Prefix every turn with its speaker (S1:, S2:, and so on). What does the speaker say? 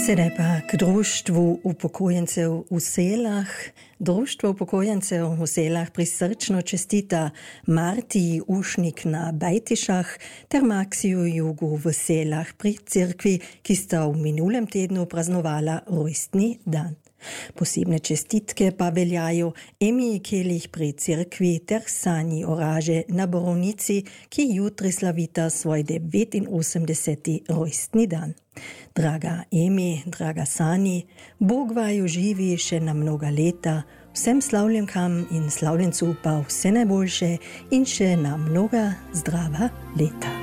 S1: Sedaj k društvu upokojencev v Selah. Društvo upokojencev v Selah prisrčno čestita Marti Ušnik na Bajtišah ter Maksiju Jugu v Selah pri cerkvi, ki sta v minulem tednu praznovala rojstni dan. Posebne čestitke pa veljajo Emiji Kelih pri cerkvi ter Sanji Oraže na Borovnici, ki jutri slavita svoj 89. rojstni dan. Draga Emi, draga Sani, Bog vaju živi še na mnoga leta, vsem slavljenkam in slavljencu pa vse najboljše in še na mnoga zdrava leta.